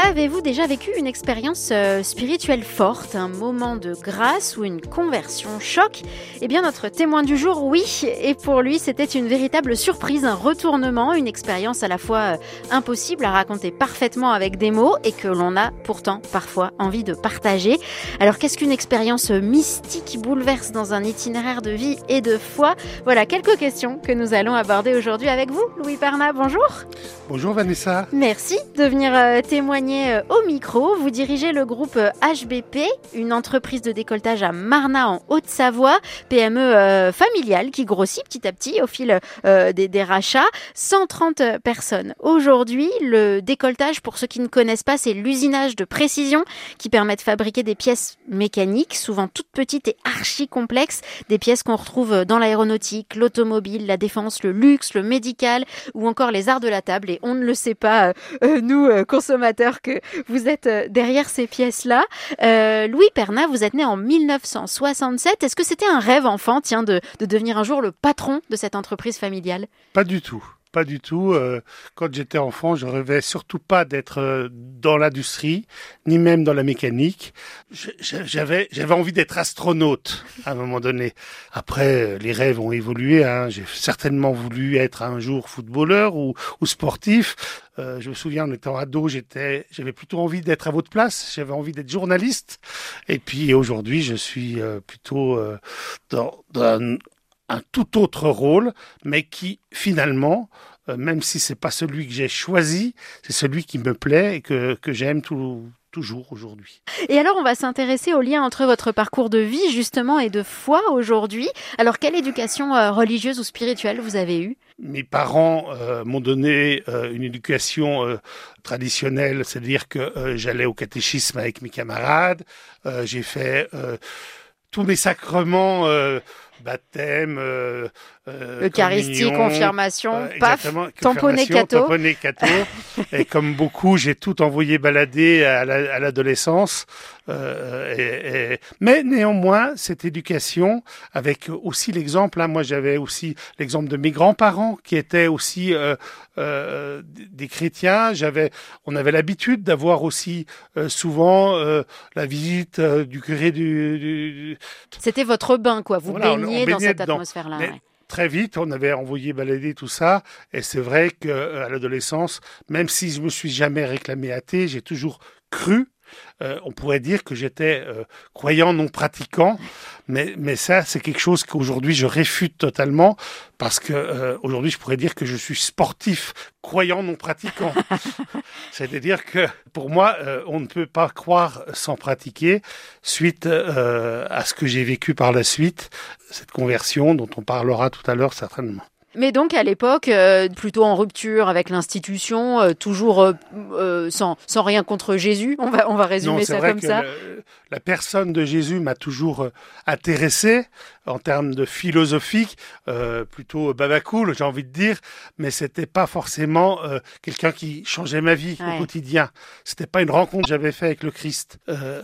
Avez-vous déjà vécu une expérience spirituelle forte, un moment de grâce ou une conversion choc ? Eh bien, notre témoin du jour, oui. Et pour lui, c'était une véritable surprise, un retournement, une expérience à la fois impossible à raconter parfaitement avec des mots et que l'on a pourtant parfois envie de partager. Alors, qu'est-ce qu'une expérience mystique qui bouleverse dans un itinéraire de vie et de foi ? Voilà quelques questions que nous allons aborder aujourd'hui avec vous. Louis Perna, bonjour. Bonjour Vanessa. Merci de venir témoigner au micro. Vous dirigez le groupe HBP, une entreprise de décolletage à Marnat en Haute-Savoie, PME familiale qui grossit petit à petit au fil des rachats. 130 personnes. Aujourd'hui, le décolletage, pour ceux qui ne connaissent pas, c'est l'usinage de précision qui permet de fabriquer des pièces mécaniques, souvent toutes petites et archi complexes, des pièces qu'on retrouve dans l'aéronautique, l'automobile, la défense, le luxe, le médical ou encore les arts de la table. Et on ne le sait pas, nous, consommateurs, que vous êtes derrière ces pièces-là. Louis Perna, vous êtes né en 1967. Est-ce que c'était un rêve enfant, de devenir un jour le patron de cette entreprise familiale ? Pas du tout. Pas du tout. Quand j'étais enfant, je rêvais surtout pas d'être dans l'industrie, ni même dans la mécanique. J'avais envie d'être astronaute à un moment donné. Après, les rêves ont évolué. J'ai certainement voulu être un jour footballeur ou sportif. Je me souviens, en étant ado, j'avais plutôt envie d'être à votre place. J'avais envie d'être journaliste. Et puis aujourd'hui, je suis plutôt dans un tout autre rôle, mais qui finalement, même si c'est pas celui que j'ai choisi, c'est celui qui me plaît et que j'aime toujours aujourd'hui. Et alors, on va s'intéresser au lien entre votre parcours de vie, justement, et de foi aujourd'hui. Alors, quelle éducation religieuse ou spirituelle vous avez eue ? Mes parents m'ont donné une éducation traditionnelle, c'est-à-dire que j'allais au catéchisme avec mes camarades, j'ai fait tous mes sacrements, baptême, Eucharistie, communion, confirmation, paf, tamponné catho. Et comme beaucoup, j'ai tout envoyé balader à l'adolescence. Mais néanmoins, cette éducation, avec aussi l'exemple, moi j'avais aussi l'exemple de mes grands-parents qui étaient aussi des chrétiens. On avait l'habitude d'avoir aussi souvent la visite du curé du... C'était votre bain, quoi. Vous baigniez dans cette dedans. atmosphère-là. Mais très vite, on avait envoyé balader tout ça. Et c'est vrai qu'à l'adolescence, même si je me suis jamais réclamé athée, j'ai toujours cru. On pourrait dire que j'étais croyant non pratiquant, mais ça c'est quelque chose qu'aujourd'hui je réfute totalement parce que aujourd'hui je pourrais dire que je suis sportif croyant non pratiquant. C'est-à-dire que pour moi on ne peut pas croire sans pratiquer suite à ce que j'ai vécu par la suite, cette conversion dont on parlera tout à l'heure certainement. Mais donc à l'époque, plutôt en rupture avec l'institution, toujours sans rien contre Jésus, on va résumer ça comme ça. La personne de Jésus m'a toujours intéressé en termes de philosophique, plutôt babacool, j'ai envie de dire, mais c'était pas forcément quelqu'un qui changeait ma vie au quotidien. C'était pas une rencontre que j'avais faite avec le Christ.